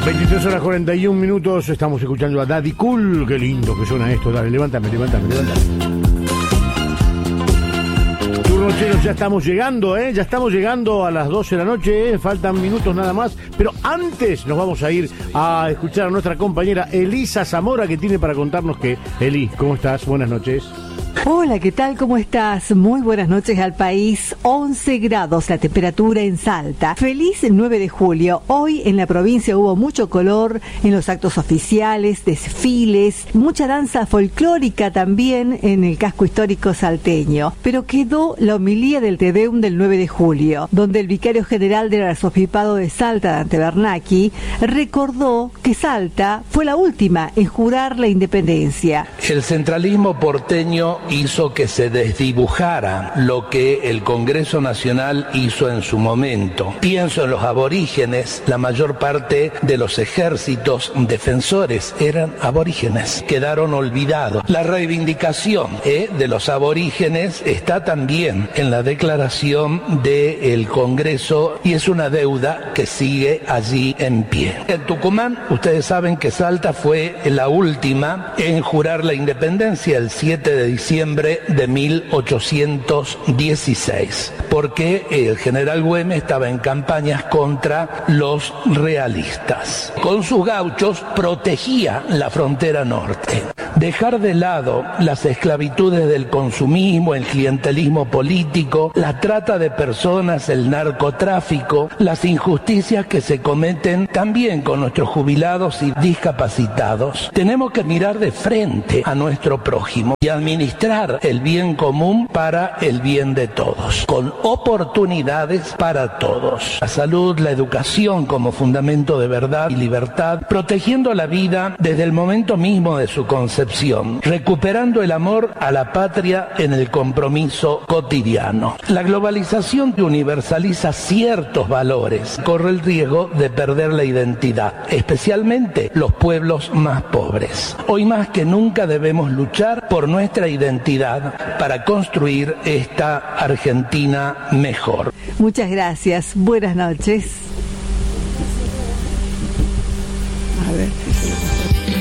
23 horas 41 minutos, estamos escuchando a Daddy Cool. Qué lindo que suena esto. Dale, levántame. Turnocheros, ya estamos llegando, ya estamos llegando a las 12 de la noche, faltan minutos nada más, pero antes nos vamos a ir a escuchar a nuestra compañera Elisa Zamora, que tiene para contarnos que... Eli, ¿cómo estás? Buenas noches. Hola, ¿qué tal? ¿Cómo estás? Muy buenas noches al país. 11 grados la temperatura en Salta. Feliz 9 de julio. Hoy en la provincia hubo mucho color en los actos oficiales, desfiles, mucha danza folclórica también en el casco histórico salteño. Pero quedó la homilía del Te Deum del 9 de julio, donde el vicario general del arzobispado de Salta, Dante Bernacchi, recordó que Salta fue la última en jurar la independencia. El centralismo porteño hizo que se desdibujara lo que el Congreso Nacional hizo en su momento. Pienso en los aborígenes, la mayor parte de los ejércitos defensores eran aborígenes, quedaron olvidados. La reivindicación de los aborígenes está también en la declaración del Congreso y es una deuda que sigue allí en pie. En Tucumán, ustedes saben que Salta fue la última en jurar la independencia el 7 de diciembre de 1816, porque el general Güemes estaba en campañas contra los realistas. Con sus gauchos protegía la frontera norte. Dejar de lado las esclavitudes del consumismo, el clientelismo político, la trata de personas, el narcotráfico, las injusticias que se cometen también con nuestros jubilados y discapacitados. Tenemos que mirar de frente a nuestro prójimo y administrar el bien común para el bien de todos, con oportunidades para todos. La salud, la educación como fundamento de verdad y libertad, protegiendo la vida desde el momento mismo de su concepción, recuperando el amor a la patria en el compromiso cotidiano. La globalización que universaliza ciertos valores corre el riesgo de perder la identidad, especialmente los pueblos más pobres. Hoy más que nunca debemos luchar por nuestra identidad para construir esta Argentina mejor. Muchas gracias. Buenas noches. A ver.